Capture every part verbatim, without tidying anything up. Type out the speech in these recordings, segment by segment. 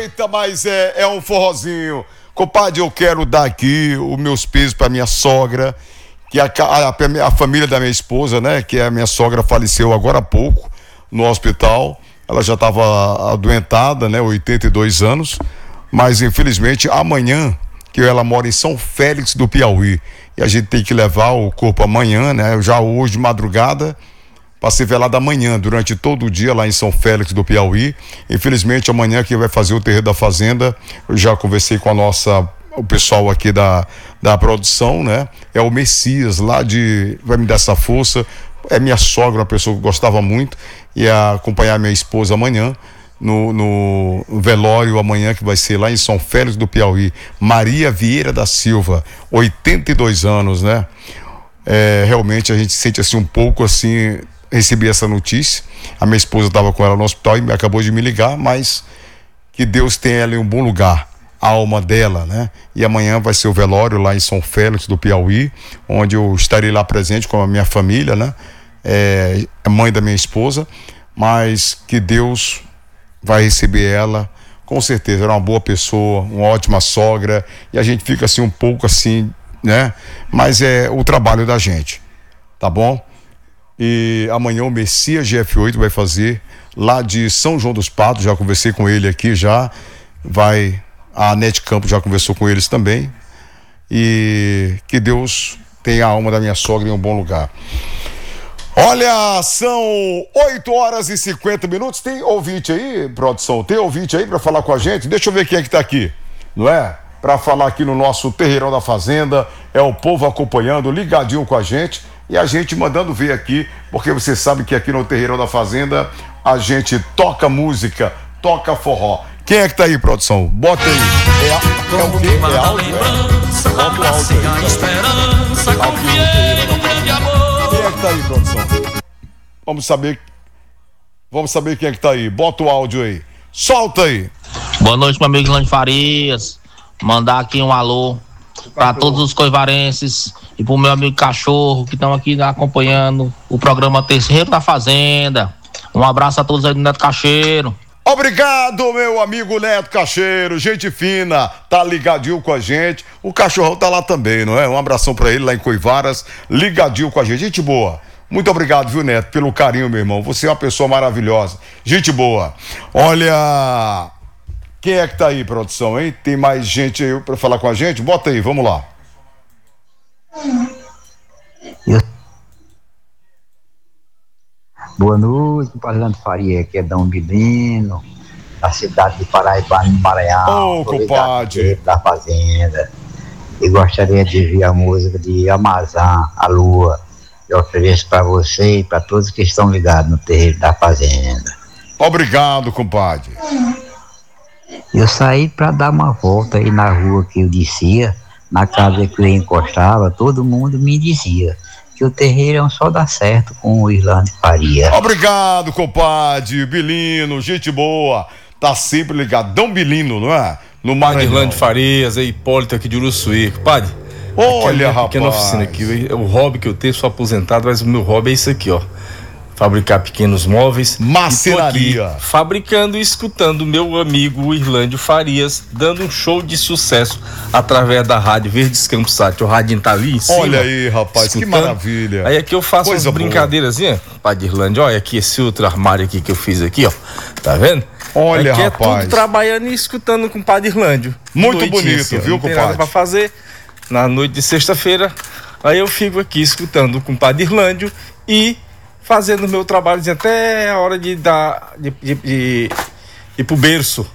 Eita, mas é, é um forrozinho. Compadre, eu quero dar aqui os meus pesos para minha sogra, que a, a, a família da minha esposa, né? Que a minha sogra faleceu agora há pouco no hospital. Ela já estava adoentada, né? oitenta e dois anos. Mas infelizmente amanhã, que ela mora em São Félix do Piauí, e a gente tem que levar o corpo amanhã, né? Já hoje de madrugada, para ser velado amanhã, durante todo o dia lá em São Félix do Piauí. Infelizmente amanhã quem vai fazer o terreiro da fazenda, eu já conversei com a nossa, o pessoal aqui da, da produção, né? É o Messias lá de, vai me dar essa força, é minha sogra, uma pessoa que gostava muito, e acompanhar minha esposa amanhã no, no velório amanhã, que vai ser lá em São Félix do Piauí. Maria Vieira da Silva, oitenta e dois anos, né? É, realmente a gente sente assim um pouco assim. Recebi essa notícia, a minha esposa estava com ela no hospital e acabou de me ligar, mas que Deus tenha ela em um bom lugar, a alma dela, né? E amanhã vai ser o velório lá em São Félix do Piauí, onde eu estarei lá presente com a minha família, né? É, a mãe da minha esposa, mas que Deus vai receber ela, com certeza, era uma boa pessoa, uma ótima sogra, e a gente fica assim um pouco assim, né? Mas é o trabalho da gente, tá bom? E amanhã o Messias G F oito vai fazer lá de São João dos Patos, já conversei com ele aqui já, vai, a Nete Campos já conversou com eles também, e que Deus tenha a alma da minha sogra em um bom lugar. Olha, são oito horas e cinquenta minutos, tem ouvinte aí, produção, tem ouvinte aí para falar com a gente? Deixa eu ver quem é que tá aqui, não é? Para falar aqui no nosso Terreirão da Fazenda, é o povo acompanhando, ligadinho com a gente, e a gente mandando ver aqui, porque você sabe que aqui no Terreirão da Fazenda a gente toca música, toca forró. Quem é que tá aí, produção? Bota aí. É, é o quê? É áudio, é? Bota o áudio aí. Esperança, aqui no grande amor. Quem é que tá aí, produção? Vamos saber. Vamos saber quem é que tá aí. Bota o áudio aí. Solta aí. Boa noite, meu amigo Islândio Farias. Mandar aqui um alô para todos os coivarenses e pro meu amigo Cachorro que estão aqui acompanhando o programa Terreiro da Fazenda. Um abraço a todos aí do Neto Cacheiro. Obrigado, meu amigo Neto Cacheiro, gente fina, tá ligadinho com a gente. O Cachorrão tá lá também, não é? Um abração pra ele lá em Coivaras, ligadinho com a gente, gente boa. Muito obrigado, viu, Neto, pelo carinho, meu irmão. Você é uma pessoa maravilhosa, gente boa. Olha, quem é que tá aí, produção, hein? Tem mais gente aí pra falar com a gente? Bota aí, vamos lá. Boa noite, compadre Faria, aqui é Dom Bilino, da cidade de Paraibano, no Maranhão. Ô, compadre. Da Fazenda. E gostaria de ouvir a música de Amazã, a Lua. Eu ofereço para você e para todos que estão ligados no Terreiro da Fazenda. Obrigado, compadre. Eu saí para dar uma volta aí na rua que eu descia, na casa que eu encostava, todo mundo me dizia que o terreiro só dá certo com o Islândio Faria. Obrigado, compadre, Bilino, gente boa, tá sempre ligadão, Bilino, não é? No Maranhão. Islândio Farias, é Hipólito aqui de Uruçuí, compadre. Olha, rapaz. Pequena oficina aqui, o hobby que eu tenho, sou aposentado, mas o meu hobby é isso aqui, ó. Fabricar pequenos móveis. Marcenaria. Fabricando e escutando o meu amigo Islândio Farias, dando um show de sucesso através da rádio Verdes Campos Sat. O rádio tá ali em cima. Olha aí, rapaz, escutando. Que maravilha. Aí aqui eu faço Coisa umas brincadeiras, padre Islândio. Olha aqui esse outro armário aqui que eu fiz aqui, ó. Tá vendo? Olha, aqui rapaz. é tudo trabalhando e escutando com o padre Islândio. Muito Noitinha, bonito, assim, viu, não tem compadre? nada pra fazer. Na noite de sexta-feira, aí eu fico aqui escutando com o padre Islândio e fazendo o meu trabalho até a hora de dar de, de, de ir pro berço.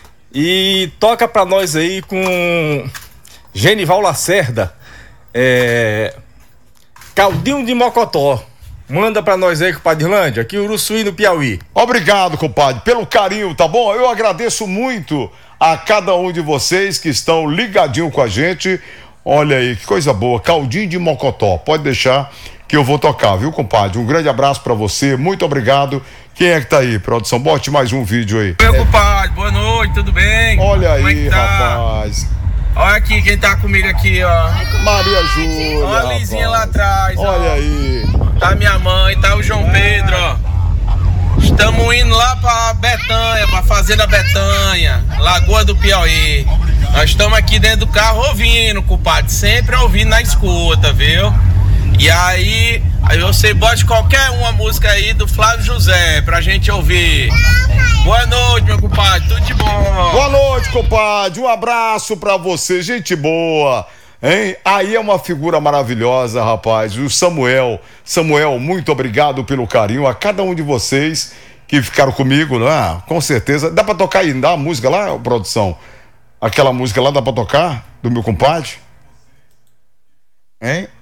E toca pra nós aí com Genival Lacerda, é, Caldinho de Mocotó. Manda pra nós aí, compadre Islândio, aqui em Uruçuí, no Piauí. Obrigado, compadre, pelo carinho, tá bom? Eu agradeço muito a cada um de vocês que estão ligadinho com a gente. Olha aí, que coisa boa, Caldinho de Mocotó, pode deixar que eu vou tocar, viu, compadre? Um grande abraço pra você, muito obrigado. Quem é que tá aí, produção? Bote mais um vídeo aí. Meu compadre, boa noite, tudo bem? Olha Como aí, é que tá? rapaz. Olha aqui quem tá comigo aqui, ó. Maria Júlia. Olha a Lizinha lá atrás, ó. Olha aí. Tá minha mãe, tá o João Pedro, ó. Estamos indo lá pra Betanha, pra Fazenda Betanha, Lagoa do Piauí. Nós estamos aqui dentro do carro ouvindo, compadre, sempre ouvindo na escuta, viu? E aí, aí você bote qualquer uma música aí do Flávio José pra gente ouvir. Boa noite, meu compadre, tudo de bom. Boa noite, compadre, um abraço pra você, gente boa, hein? Aí é uma figura maravilhosa, rapaz, o Samuel. Samuel, muito obrigado pelo carinho a cada um de vocês que ficaram comigo, não é? Com certeza. Dá pra tocar aí, dá a música lá, produção? Aquela música lá dá pra tocar? Do meu compadre? Hein?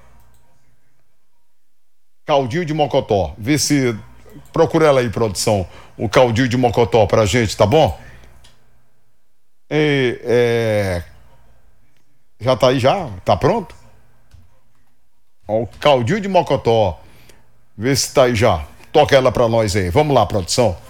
Caldinho de Mocotó. Vê se... Procura ela aí, produção. O Caldinho de Mocotó pra gente, tá bom? E, é... Já tá aí já? Tá pronto? Ó, o Caldinho de Mocotó. Vê se tá aí já. Toca ela pra nós aí. Vamos lá, produção.